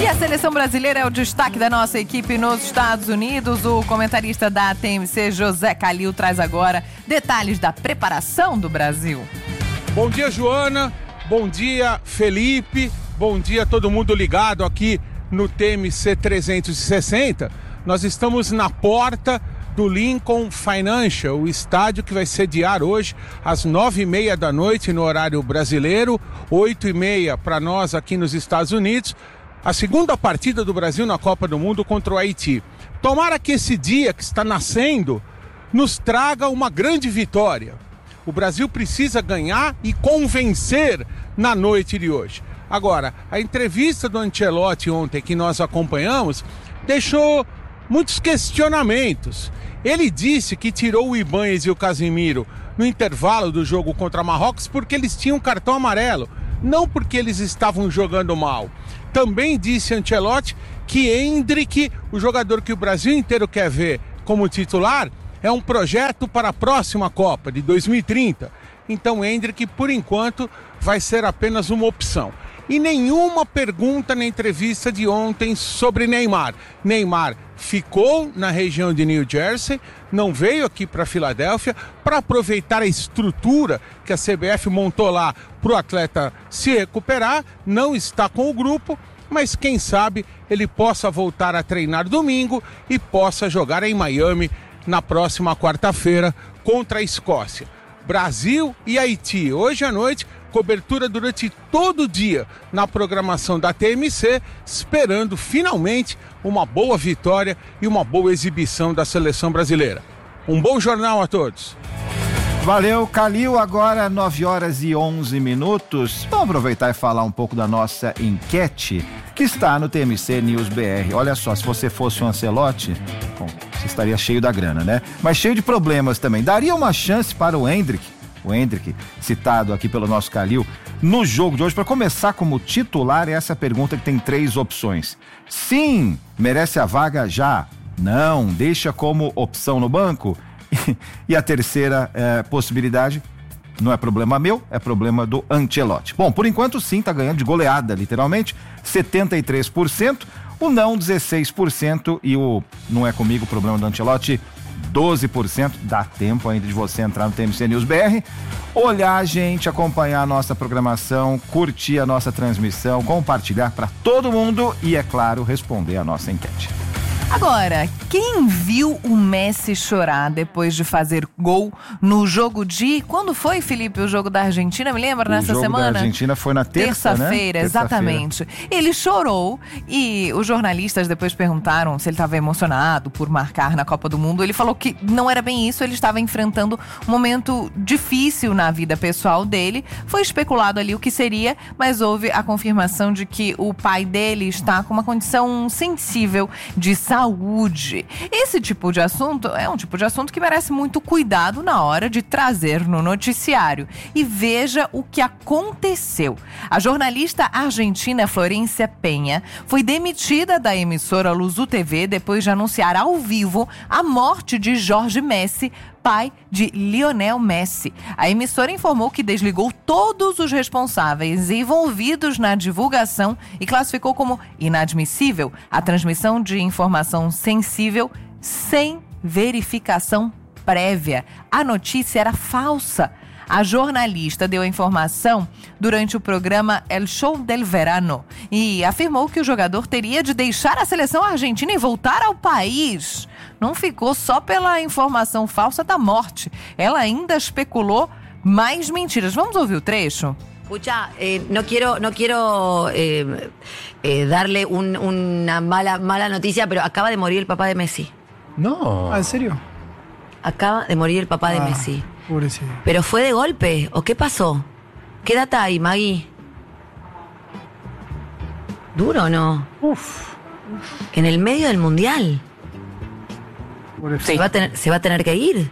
a seleção brasileira é o destaque da nossa equipe nos Estados Unidos. O comentarista da TMC, José Calil, traz agora detalhes da preparação do Brasil. Bom dia, Joana. Bom dia, Felipe. Bom dia, todo mundo ligado aqui no TMC 360. Nós estamos na porta do Lincoln Financial, o estádio que vai sediar hoje às 9h30 da noite no horário brasileiro, 8h30 para nós aqui nos Estados Unidos, a segunda partida do Brasil na Copa do Mundo contra o Haiti. Tomara que esse dia que está nascendo nos traga uma grande vitória. O Brasil precisa ganhar e convencer na noite de hoje. Agora, a entrevista do Ancelotti ontem que nós acompanhamos deixou muitos questionamentos. Ele disse que tirou o Ibáñez e o Casemiro no intervalo do jogo contra Marrocos porque eles tinham cartão amarelo, não porque eles estavam jogando mal. Também disse Ancelotti que Endrick, o jogador que o Brasil inteiro quer ver como titular, é um projeto para a próxima Copa de 2030. Então Endrick, por enquanto, vai ser apenas uma opção. E nenhuma pergunta na entrevista de ontem sobre Neymar. Neymar ficou na região de New Jersey, não veio aqui para Filadélfia para aproveitar a estrutura que a CBF montou lá para o atleta se recuperar, não está com o grupo, mas quem sabe ele possa voltar a treinar domingo e possa jogar em Miami na próxima quarta-feira contra a Escócia. Brasil e Haiti, hoje à noite, cobertura durante todo o dia na programação da TMC, esperando finalmente uma boa vitória e uma boa exibição da seleção brasileira. Um bom jornal a todos. Valeu, Calil. Agora 9h11. Vamos aproveitar e falar um pouco da nossa enquete que está no TMC News BR. Olha só, se você fosse um Ancelotti, bom, você estaria cheio da grana, né? Mas cheio de problemas também. Daria uma chance para o Endrick, citado aqui pelo nosso Calil, no jogo de hoje, para começar como titular? Essa pergunta que tem 3 opções. Sim, merece a vaga já. Não, deixa como opção no banco. E a terceira possibilidade, não é problema meu, é problema do Ancelotti. Bom, por enquanto sim, tá ganhando de goleada, literalmente, 73%, o não 16% e o não é comigo, o problema do Ancelotti, 12%. Dá tempo ainda de você entrar no TMC News BR, olhar a gente, acompanhar a nossa programação, curtir a nossa transmissão, compartilhar para todo mundo e, é claro, responder a nossa enquete. Agora, quem viu o Messi chorar depois de fazer gol no jogo de... Quando foi, Felipe, o jogo da Argentina? Me lembra nessa semana? O jogo da Argentina foi na terça-feira, né? Exatamente. Ele chorou e os jornalistas depois perguntaram se ele estava emocionado por marcar na Copa do Mundo. Ele falou que não era bem isso, ele estava enfrentando um momento difícil na vida pessoal dele. Foi especulado ali o que seria, mas houve a confirmação de que o pai dele está com uma condição sensível de saúde. Esse tipo de assunto é um tipo de assunto que merece muito cuidado na hora de trazer no noticiário. E veja o que aconteceu. A jornalista argentina Florencia Penha foi demitida da emissora Luzu TV depois de anunciar ao vivo a morte de Jorge Messi, pai de Lionel Messi. A emissora informou que desligou todos os responsáveis envolvidos na divulgação e classificou como inadmissível a transmissão de informação sensível sem verificação prévia. A notícia era falsa. A jornalista deu a informação durante o programa El Show del Verano e afirmou que o jogador teria de deixar a seleção argentina e voltar ao país. Não ficou só pela informação falsa da morte. Ela ainda especulou mais mentiras. Vamos ouvir o trecho? Escucha, no quiero darle una mala noticia, pero acaba de morir el papá de Messi. No. ¿En serio? Acaba de morir el papá de Messi. Pobrecito. ¿Pero fue de golpe o qué pasó? ¿Qué data hay, Maggie? ¿Duro o no? Uf. En el medio del mundial. Se va a tener que ir.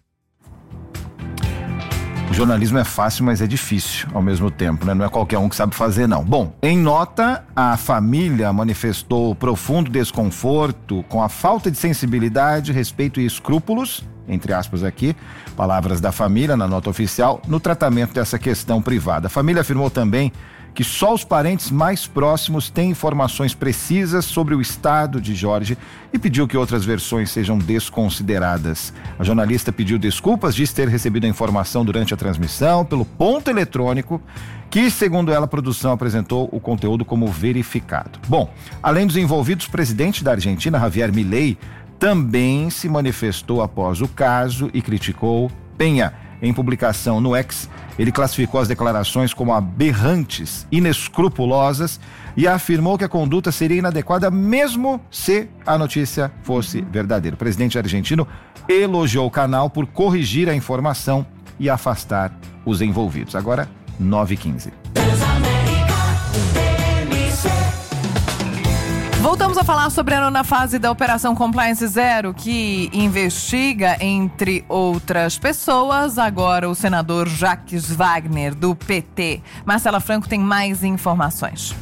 O jornalismo é fácil, mas é difícil ao mesmo tempo, né? Não é qualquer um que sabe fazer, não. Bom, em nota, a família manifestou profundo desconforto com a falta de sensibilidade, respeito e escrúpulos, entre aspas aqui, palavras da família na nota oficial, no tratamento dessa questão privada. A família afirmou também que só os parentes mais próximos têm informações precisas sobre o estado de Jorge e pediu que outras versões sejam desconsideradas. A jornalista pediu desculpas, diz ter recebido a informação durante a transmissão pelo ponto eletrônico, que, segundo ela, a produção apresentou o conteúdo como verificado. Bom, além dos envolvidos, o presidente da Argentina, Javier Milei, também se manifestou após o caso e criticou Penha. Em publicação no X, ele classificou as declarações como aberrantes, inescrupulosas e afirmou que a conduta seria inadequada mesmo se a notícia fosse verdadeira. O presidente argentino elogiou o canal por corrigir a informação e afastar os envolvidos. Agora, 9h15. Voltamos a falar sobre a nona fase da Operação Compliance Zero, que investiga, entre outras pessoas, agora o senador Jacques Wagner, do PT. Marcela Franco tem mais informações.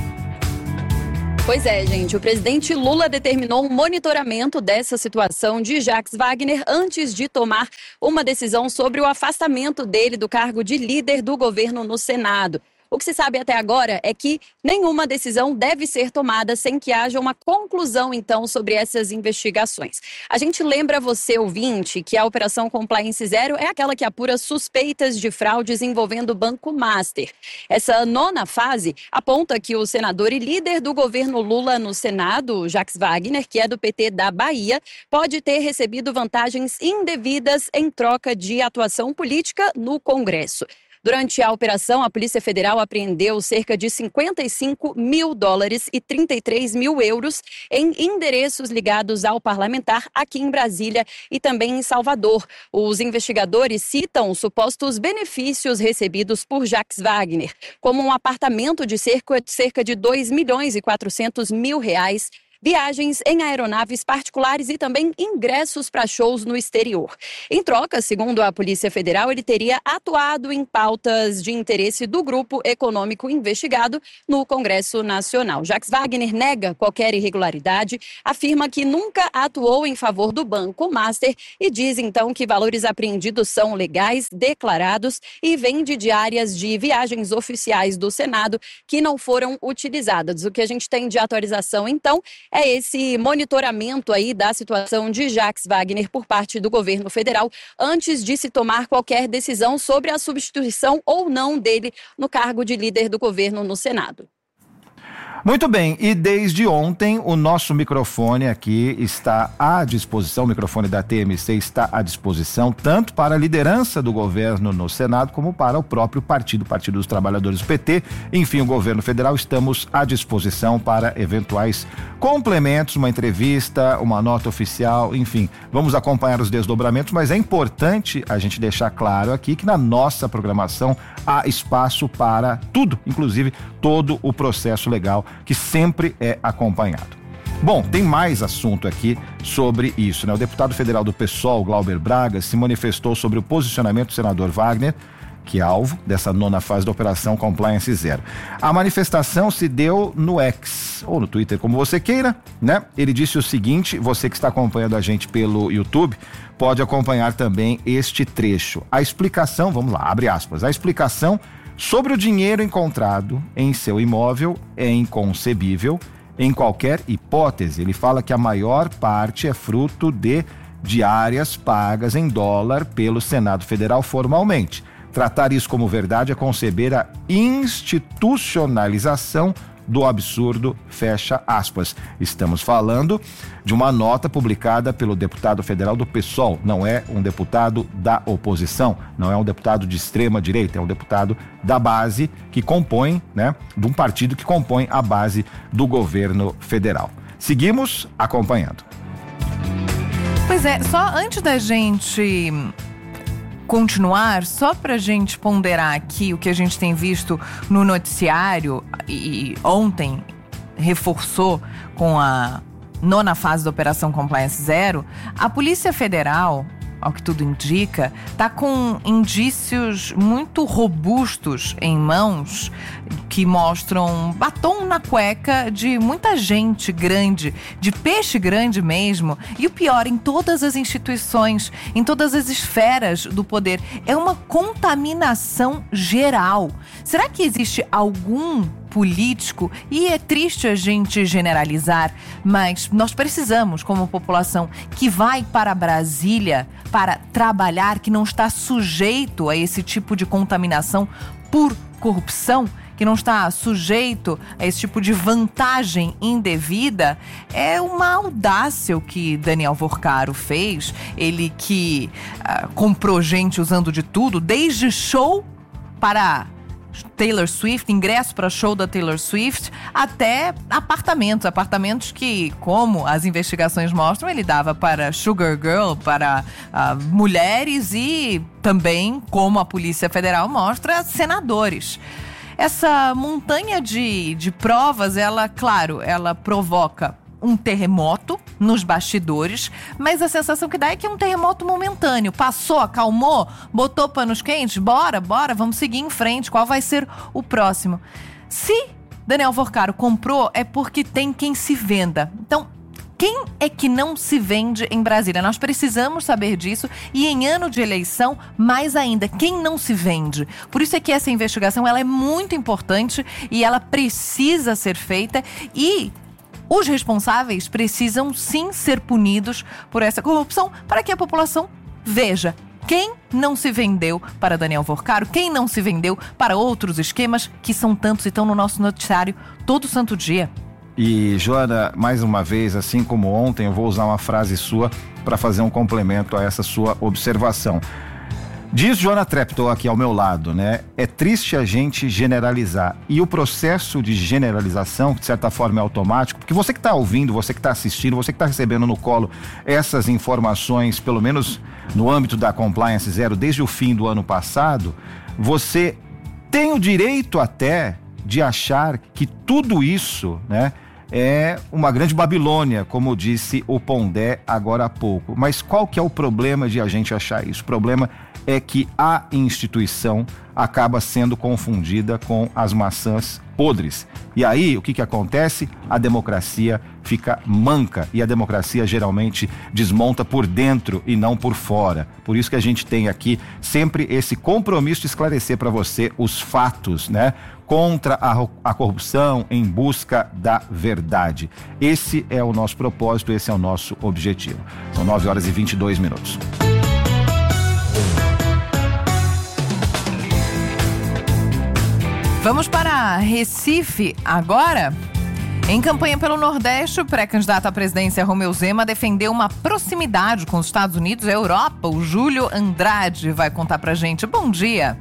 Pois é, gente, o presidente Lula determinou um monitoramento dessa situação de Jacques Wagner antes de tomar uma decisão sobre o afastamento dele do cargo de líder do governo no Senado. O que se sabe até agora é que nenhuma decisão deve ser tomada sem que haja uma conclusão, então, sobre essas investigações. A gente lembra você, ouvinte, que a Operação Compliance Zero é aquela que apura suspeitas de fraudes envolvendo o Banco Master. Essa nona fase aponta que o senador e líder do governo Lula no Senado, Jacques Wagner, que é do PT da Bahia, pode ter recebido vantagens indevidas em troca de atuação política no Congresso. Durante a operação, a Polícia Federal apreendeu cerca de $55 mil e 33 mil euros em endereços ligados ao parlamentar aqui em Brasília e também em Salvador. Os investigadores citam supostos benefícios recebidos por Jacques Wagner, como um apartamento de cerca de R$2 milhões e 400 mil, viagens em aeronaves particulares e também ingressos para shows no exterior. Em troca, segundo a Polícia Federal, ele teria atuado em pautas de interesse do grupo econômico investigado no Congresso Nacional. Jacques Wagner nega qualquer irregularidade, afirma que nunca atuou em favor do Banco Master e diz então que valores apreendidos são legais, declarados e vêm de diárias de viagens oficiais do Senado que não foram utilizadas. O que a gente tem de atualização, então, é esse monitoramento aí da situação de Jacques Wagner por parte do governo federal antes de se tomar qualquer decisão sobre a substituição ou não dele no cargo de líder do governo no Senado. Muito bem, e desde ontem o nosso microfone aqui está à disposição, o microfone da TMC está à disposição tanto para a liderança do governo no Senado como para o próprio Partido dos Trabalhadores do PT. Enfim, o governo federal, estamos à disposição para eventuais complementos, uma entrevista, uma nota oficial, enfim, vamos acompanhar os desdobramentos, mas é importante a gente deixar claro aqui que na nossa programação há espaço para tudo, inclusive todo o processo legal que sempre é acompanhado. Bom, tem mais assunto aqui sobre isso, né? O deputado federal do PSOL, Glauber Braga, se manifestou sobre o posicionamento do senador Wagner, que é alvo dessa nona fase da Operação Compliance Zero. A manifestação se deu no X, ou no Twitter, como você queira, né? Ele disse o seguinte, você que está acompanhando a gente pelo YouTube, pode acompanhar também este trecho. A explicação, vamos lá, abre aspas, a explicação sobre o dinheiro encontrado em seu imóvel é inconcebível em qualquer hipótese. Ele fala que a maior parte é fruto de diárias pagas em dólar pelo Senado Federal formalmente. Tratar isso como verdade é conceber a institucionalização do absurdo, fecha aspas. Estamos falando de uma nota publicada pelo deputado federal do PSOL, não é um deputado da oposição, não é um deputado de extrema direita, é um deputado da base que compõe, né, de um partido que compõe a base do governo federal. Seguimos acompanhando. Pois é, só antes da gente continuar, só pra gente ponderar aqui o que a gente tem visto no noticiário e ontem reforçou com a nona fase da Operação Compliance Zero, a Polícia Federal ao que tudo indica, está com indícios muito robustos em mãos que mostram batom na cueca de muita gente grande, de peixe grande mesmo. E o pior, em todas as instituições, em todas as esferas do poder, é uma contaminação geral. Será que existe algum político, e é triste a gente generalizar, mas nós precisamos, como população que vai para Brasília para trabalhar, que não está sujeito a esse tipo de contaminação por corrupção, que não está sujeito a esse tipo de vantagem indevida, é uma audácia o que Daniel Vorcaro fez. Ele que comprou gente usando de tudo, desde show para Taylor Swift, ingresso para show da Taylor Swift, até apartamentos que, como as investigações mostram, ele dava para Sugar Girl, para mulheres e também, como a Polícia Federal mostra, senadores. Essa montanha de provas, ela provoca um terremoto nos bastidores, mas a sensação que dá é que é um terremoto momentâneo. Passou, acalmou, botou panos quentes, bora, vamos seguir em frente, qual vai ser o próximo? Se Daniel Vorcaro comprou, é porque tem quem se venda. Então, quem é que não se vende em Brasília? Nós precisamos saber disso, e em ano de eleição, mais ainda, quem não se vende? Por isso é que essa investigação ela é muito importante e ela precisa ser feita, e os responsáveis precisam sim ser punidos por essa corrupção, para que a população veja quem não se vendeu para Daniel Vorcaro, quem não se vendeu para outros esquemas, que são tantos e estão no nosso noticiário todo santo dia. E, Joana, mais uma vez, assim como ontem, eu vou usar uma frase sua para fazer um complemento a essa sua observação. Diz Joana Treptow aqui ao meu lado, né? É triste a gente generalizar. E o processo de generalização, que de certa forma é automático, porque você que está ouvindo, você que está assistindo, você que está recebendo no colo essas informações, pelo menos no âmbito da Compliance Zero, desde o fim do ano passado, você tem o direito até de achar que tudo isso, né, é uma grande Babilônia, como disse o Pondé agora há pouco. Mas qual que é o problema de a gente achar isso? O problema é que a instituição acaba sendo confundida com as maçãs podres. E aí, o que acontece? A democracia fica manca, e a democracia geralmente desmonta por dentro e não por fora. Por isso que a gente tem aqui sempre esse compromisso de esclarecer para você os fatos, né? Contra a corrupção, em busca da verdade. Esse é o nosso propósito, esse é o nosso objetivo. São 9h22. Vamos para Recife agora. Em campanha pelo Nordeste, o pré-candidato à presidência Romeu Zema defendeu uma proximidade com os Estados Unidos e a Europa. O Júlio Andrade vai contar pra gente. Bom dia.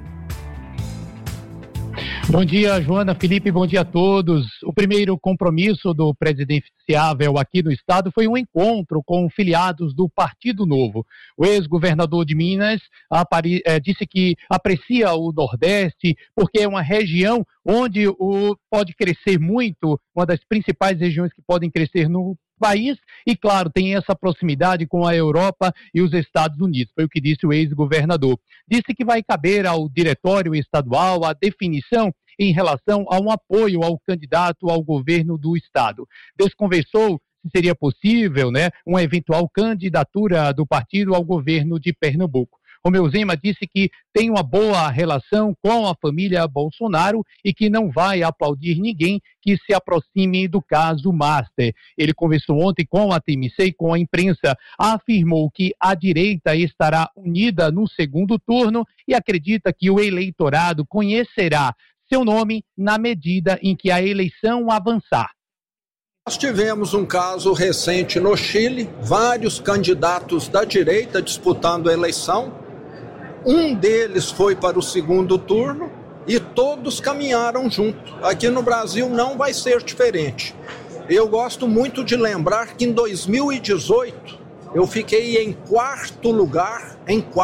Bom dia, Joana, Felipe, bom dia a todos. O primeiro compromisso do presidenciável aqui no estado foi um encontro com filiados do Partido Novo. O ex-governador de Minas disse que aprecia o Nordeste porque é uma região onde pode crescer muito, uma das principais regiões que podem crescer no país, e claro, tem essa proximidade com a Europa e os Estados Unidos, foi o que disse o ex-governador. Disse que vai caber ao diretório estadual a definição em relação a um apoio ao candidato ao governo do estado. Desconversou se seria possível, uma eventual candidatura do partido ao governo de Pernambuco. Romeu Zema disse que tem uma boa relação com a família Bolsonaro e que não vai aplaudir ninguém que se aproxime do caso Master. Ele conversou ontem com a TMC e com a imprensa, afirmou que a direita estará unida no segundo turno e acredita que o eleitorado conhecerá seu nome na medida em que a eleição avançar. Nós tivemos um caso recente no Chile, vários candidatos da direita disputando a eleição. Um deles foi para o segundo turno e todos caminharam junto. Aqui no Brasil não vai ser diferente. Eu gosto muito de lembrar que em 2018 eu fiquei em quarto lugar,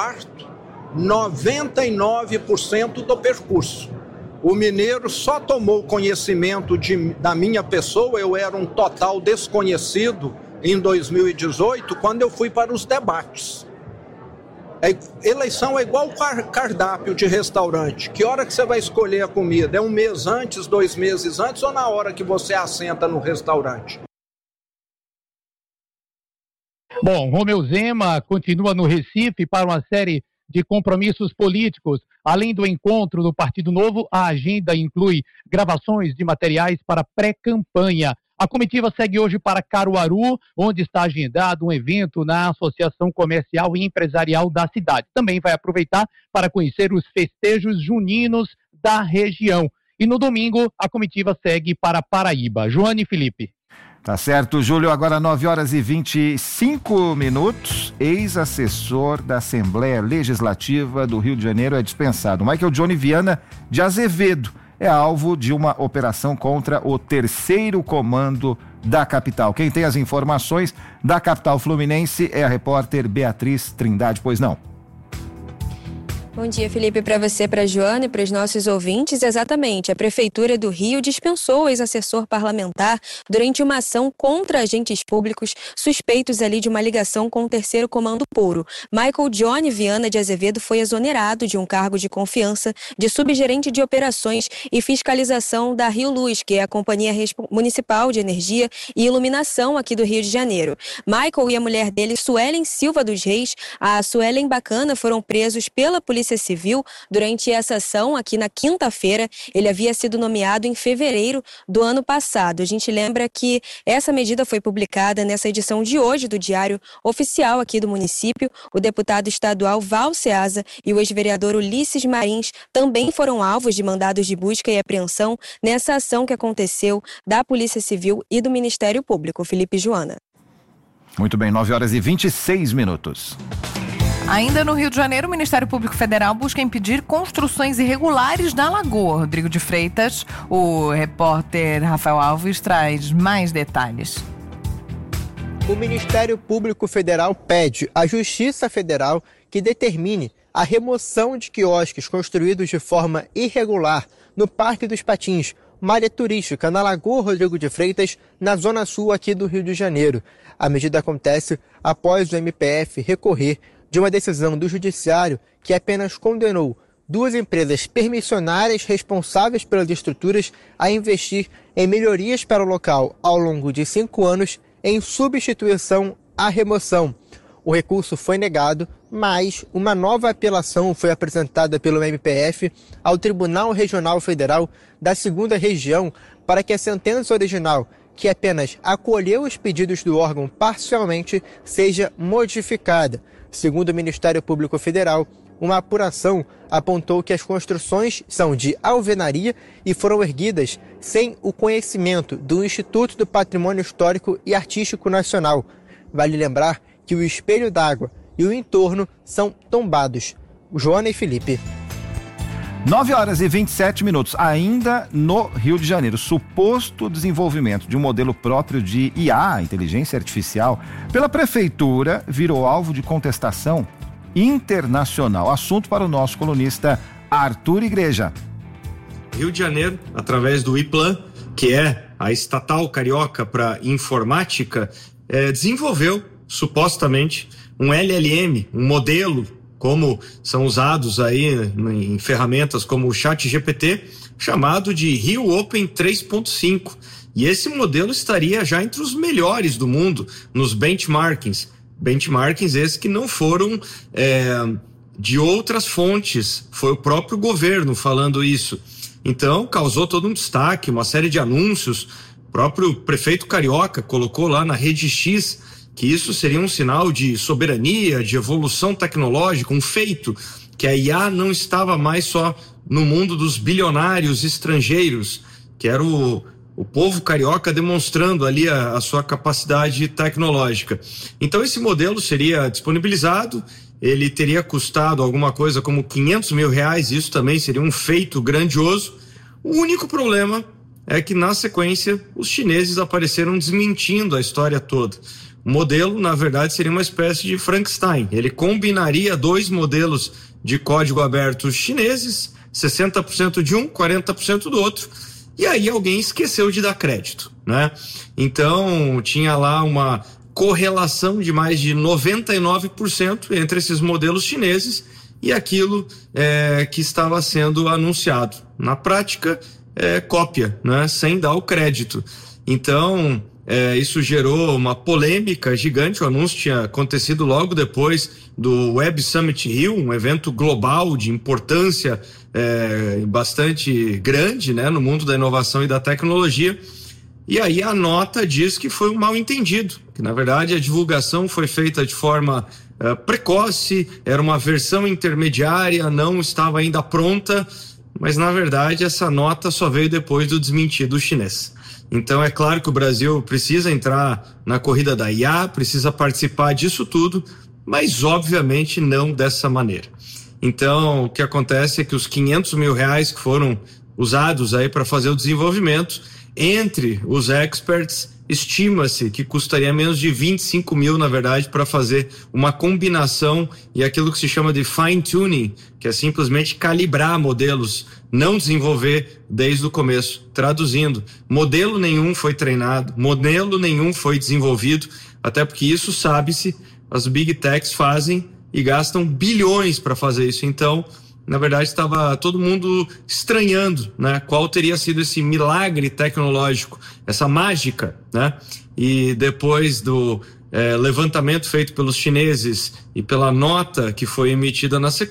99% do percurso. O mineiro só tomou conhecimento da minha pessoa, eu era um total desconhecido em 2018, quando eu fui para os debates. Eleição é igual cardápio de restaurante. Que hora que você vai escolher a comida? É um mês antes, 2 meses antes ou na hora que você assenta no restaurante? Bom, Romeu Zema continua no Recife para uma série de compromissos políticos. Além do encontro do Partido Novo, a agenda inclui gravações de materiais para pré-campanha. A comitiva segue hoje para Caruaru, onde está agendado um evento na Associação Comercial e Empresarial da cidade. Também vai aproveitar para conhecer os festejos juninos da região. E no domingo, a comitiva segue para Paraíba. Joane e Felipe. Tá certo, Júlio. Agora 9h25. Ex-assessor da Assembleia Legislativa do Rio de Janeiro é dispensado. Michael Johnny Viana de Azevedo é alvo de uma operação contra o 3º comando da capital. Quem tem as informações da capital fluminense é a repórter Beatriz Trindade, pois não? Bom dia, Felipe, para você, para a Joana e para os nossos ouvintes. Exatamente, a Prefeitura do Rio dispensou o ex-assessor parlamentar durante uma ação contra agentes públicos suspeitos ali de uma ligação com o 3º Comando Puro. Michael Johnny Viana de Azevedo foi exonerado de um cargo de confiança de subgerente de operações e fiscalização da Rio Luz, que é a Companhia Municipal de Energia e Iluminação aqui do Rio de Janeiro. Michael e a mulher dele, Suelen Silva dos Reis, a Suelen Bacana, foram presos pela Polícia Civil durante essa ação aqui na quinta-feira. Ele havia sido nomeado em fevereiro do ano passado. A gente lembra que essa medida foi publicada nessa edição de hoje do Diário Oficial aqui do município. O deputado estadual Val Ceasa e o ex-vereador Ulisses Marins também foram alvos de mandados de busca e apreensão nessa ação que aconteceu da Polícia Civil e do Ministério Público. Felipe e Joana. Muito bem, 9h26. Ainda no Rio de Janeiro, o Ministério Público Federal busca impedir construções irregulares na Lagoa. Rodrigo de Freitas, o repórter Rafael Alves, traz mais detalhes. O Ministério Público Federal pede à Justiça Federal que determine a remoção de quiosques construídos de forma irregular no Parque dos Patins, uma área turística na Lagoa Rodrigo de Freitas, na zona sul aqui do Rio de Janeiro. A medida acontece após o MPF recorrer de uma decisão do Judiciário que apenas condenou 2 empresas permissionárias responsáveis pelas estruturas a investir em melhorias para o local ao longo de 5 anos em substituição à remoção. O recurso foi negado, mas uma nova apelação foi apresentada pelo MPF ao Tribunal Regional Federal da 2ª Região para que a sentença original, que apenas acolheu os pedidos do órgão parcialmente, seja modificada. Segundo o Ministério Público Federal, uma apuração apontou que as construções são de alvenaria e foram erguidas sem o conhecimento do Instituto do Patrimônio Histórico e Artístico Nacional. Vale lembrar que o espelho d'água e o entorno são tombados. Joana e Felipe. 9h27. Ainda no Rio de Janeiro, suposto desenvolvimento de um modelo próprio de IA, inteligência artificial, pela Prefeitura virou alvo de contestação internacional. Assunto para o nosso colunista Arthur Igreja. Rio de Janeiro, através do IPLAN, que é a estatal carioca para informática, desenvolveu supostamente um LLM, um modelo como são usados aí em ferramentas como o ChatGPT, chamado de Rio Open 3.5. E esse modelo estaria já entre os melhores do mundo nos benchmarkings. Benchmarkings esses que não foram de outras fontes, foi o próprio governo falando isso. Então, causou todo um destaque, uma série de anúncios. O próprio prefeito carioca colocou lá na Rede X que isso seria um sinal de soberania, de evolução tecnológica, um feito, que a IA não estava mais só no mundo dos bilionários estrangeiros, que era o povo carioca demonstrando ali a sua capacidade tecnológica. Então esse modelo seria disponibilizado, ele teria custado alguma coisa como R$500 mil, isso também seria um feito grandioso. O único problema é que na sequência os chineses apareceram desmentindo a história toda. O modelo, na verdade, seria uma espécie de Frankenstein. Ele combinaria 2 modelos de código aberto chineses, 60% de um, 40% do outro, e aí alguém esqueceu de dar crédito, né? Então, tinha lá uma correlação de mais de 99% entre esses modelos chineses e aquilo que estava sendo anunciado. Na prática, cópia, né? Sem dar o crédito. Então, isso gerou uma polêmica gigante. O anúncio tinha acontecido logo depois do Web Summit Rio, um evento global de importância bastante grande, né, no mundo da inovação e da tecnologia. E aí a nota diz que foi um mal-entendido, que na verdade a divulgação foi feita de forma precoce, era uma versão intermediária, não estava ainda pronta, mas na verdade essa nota só veio depois do desmentido chinês. Então é claro que o Brasil precisa entrar na corrida da IA, precisa participar disso tudo, mas obviamente não dessa maneira. Então o que acontece é que os R$500 mil que foram usados aí para fazer o desenvolvimento, entre os experts, estima-se que custaria menos de 25 mil, na verdade, para fazer uma combinação e aquilo que se chama de fine-tuning, que é simplesmente calibrar modelos, não desenvolver desde o começo. Traduzindo, modelo nenhum foi treinado, modelo nenhum foi desenvolvido, até porque isso sabe-se, as big techs fazem e gastam bilhões para fazer isso. Então, na verdade, estava todo mundo estranhando, né? Qual teria sido esse milagre tecnológico, essa mágica, né? E depois do levantamento feito pelos chineses e pela nota que foi emitida na sequência,